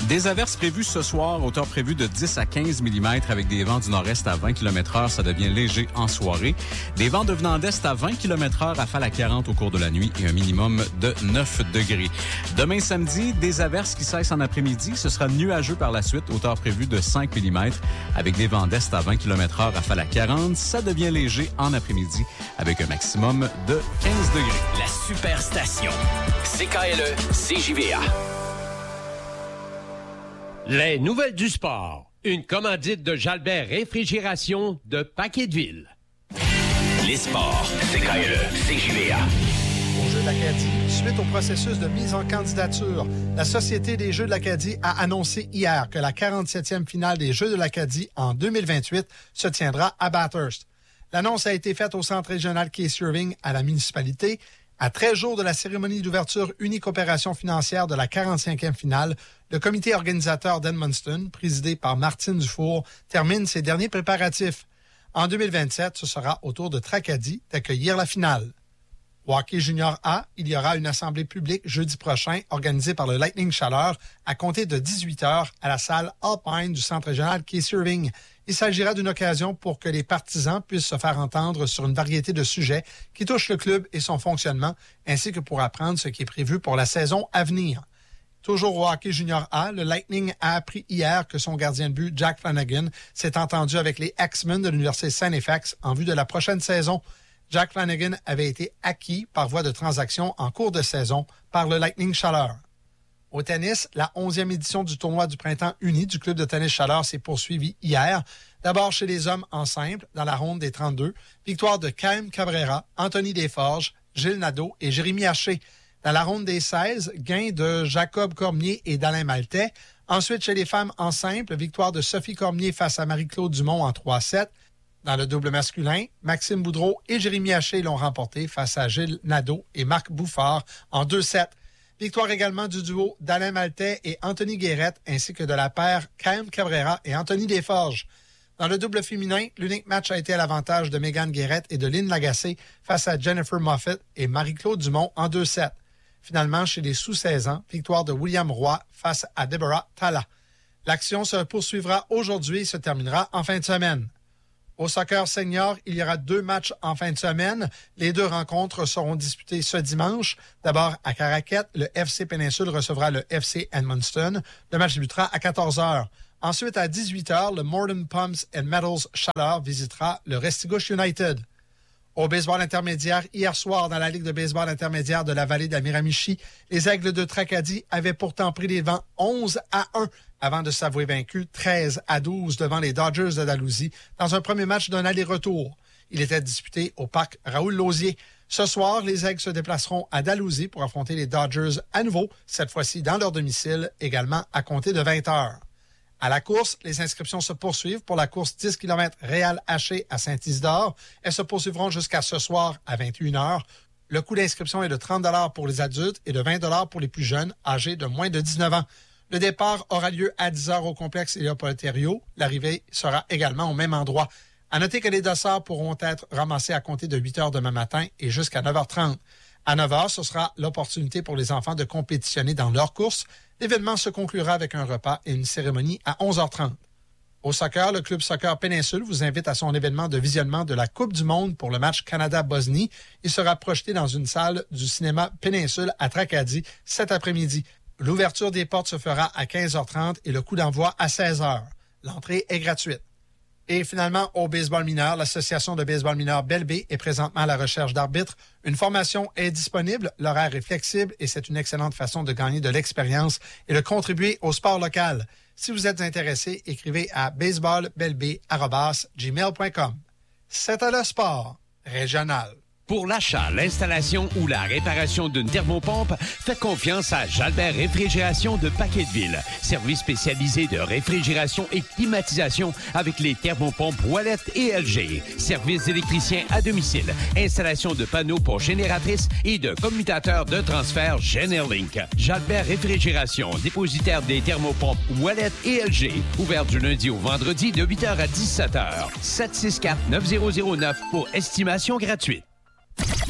Des averses prévues ce soir, hauteur prévue de 10 à 15 mm avec des vents du nord-est à 20 km/h. Ça devient léger en soirée. Des vents devenant d'est à 20 km/h, rafale à 40 au cours de la nuit et un minimum de 9 degrés. Demain samedi, des averses qui cessent en après-midi. Ce sera nuageux par la suite, hauteur prévue de 5 mm avec des vents d'est à 20 km/h, rafale à 40. Ça devient léger en après-midi avec un maximum de 15 degrés. La Superstation. CKLE, CJVA. Les nouvelles du sport. Une commandite de Jalbert Réfrigération de Paqueteville. Les sports. CKLE, CJVA. Aux Jeux de l'Acadie, suite au processus de mise en candidature, la Société des Jeux de l'Acadie a annoncé hier que la 47e finale des Jeux de l'Acadie en 2028 se tiendra à Bathurst. L'annonce a été faite au Centre régional Case Irving à la municipalité. À 13 jours de la cérémonie d'ouverture unique opération financière de la 45e finale, le comité organisateur d'Edmundston, présidé par Martine Dufour, termine ses derniers préparatifs. En 2027, ce sera au tour de Tracadie d'accueillir la finale. Au hockey junior A, il y aura une assemblée publique jeudi prochain organisée par le Lightning Chaleur à compter de 18h à la salle Alpine du Centre régional Case Irving. Il s'agira d'une occasion pour que les partisans puissent se faire entendre sur une variété de sujets qui touchent le club et son fonctionnement, ainsi que pour apprendre ce qui est prévu pour la saison à venir. Toujours au hockey junior A, le Lightning a appris hier que son gardien de but, Jack Flanagan, s'est entendu avec les Axemen de l'Université Saint-Efax en vue de la prochaine saison. Jack Flanagan avait été acquis par voie de transaction en cours de saison par le Lightning Chaleur. Au tennis, la 11e édition du tournoi du printemps uni du club de tennis Chaleur s'est poursuivie hier. D'abord chez les hommes en simple, dans la ronde des 32. Victoire de Kyle Cabrera, Anthony Desforges, Gilles Nadeau et Jérémy Haché. Dans la ronde des 16, gain de Jacob Cormier et d'Alain Maltais. Ensuite, chez les femmes en simple, victoire de Sophie Cormier face à Marie-Claude Dumont en 3-7. Dans le double masculin, Maxime Boudreau et Jérémy Haché l'ont remporté face à Gilles Nadeau et Marc Bouffard en 2-7. Victoire également du duo d'Alain Maltais et Anthony Guérette, ainsi que de la paire Kyle Cabrera et Anthony Desforges. Dans le double féminin, l'unique match a été à l'avantage de Mégane Guérette et de Lynn Lagacé face à Jennifer Moffett et Marie-Claude Dumont en 2-7. Finalement, chez les sous-16 ans, victoire de William Roy face à Deborah Talla. L'action se poursuivra aujourd'hui et se terminera en fin de semaine. Au soccer senior, il y aura 2 matchs en fin de semaine. Les 2 rencontres seront disputées ce dimanche. D'abord, à Caraquet, le FC Péninsule recevra le FC Edmundston. Le match débutera à 14h. Ensuite, à 18h, le Morden Pumps and Metals Chaleur visitera le Restigouche United. Au baseball intermédiaire, hier soir, dans la Ligue de baseball intermédiaire de la vallée d'Amiramichi, les Aigles de Tracadie avaient pourtant pris les devants 11-1 avant de s'avouer vaincus 13-12 devant les Dodgers de Dalhousie dans un premier match d'un aller-retour. Il était disputé au parc Raoul-Lausier. Ce soir, les Aigles se déplaceront à Dalhousie pour affronter les Dodgers à nouveau, cette fois-ci dans leur domicile, également à compter de 20h. À la course, les inscriptions se poursuivent pour la course 10 km Réal Haché à Saint-Isidore. Elles se poursuivront jusqu'à ce soir à 21h. Le coût d'inscription est de 30 $ pour les adultes et de 20 $ pour les plus jeunes, âgés de moins de 19 ans. Le départ aura lieu à 10h au complexe Léopold-Thériault. L'arrivée sera également au même endroit. À noter que les dossards pourront être ramassés à compter de 8h demain matin et jusqu'à 9h30. À 9h, ce sera l'opportunité pour les enfants de compétitionner dans leur course. L'événement se conclura avec un repas et une cérémonie à 11h30. Au soccer, le club Soccer Péninsule vous invite à son événement de visionnement de la Coupe du Monde pour le match Canada-Bosnie. Il sera projeté dans une salle du cinéma Péninsule à Tracadie cet après-midi. L'ouverture des portes se fera à 15h30 et le coup d'envoi à 16h. L'entrée est gratuite. Et finalement, au baseball mineur, l'Association de baseball mineur Belle-Baie est présentement à la recherche d'arbitres. Une formation est disponible, l'horaire est flexible et c'est une excellente façon de gagner de l'expérience et de contribuer au sport local. Si vous êtes intéressé, écrivez à baseballbellebaie@gmail.com. C'était le sport régional. Pour l'achat, l'installation ou la réparation d'une thermopompe, faites confiance à Jalbert Réfrigération de Paqueteville. Service spécialisé de réfrigération et climatisation avec les thermopompes Wallet et LG. Service d'électricien à domicile. Installation de panneaux pour génératrices et de commutateurs de transfert Generlink. Jalbert Réfrigération, dépositaire des thermopompes Wallet et LG. Ouvert du lundi au vendredi de 8h à 17h. 764-9009 pour estimation gratuite.